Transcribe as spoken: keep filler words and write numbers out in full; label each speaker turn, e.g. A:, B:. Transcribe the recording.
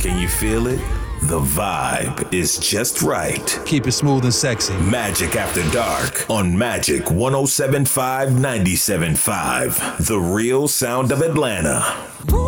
A: Can you feel it? The vibe is just right.
B: Keep it smooth and sexy.
A: Magic After Dark on Magic one oh seven point five, ninety-seven point five. The real sound of Atlanta.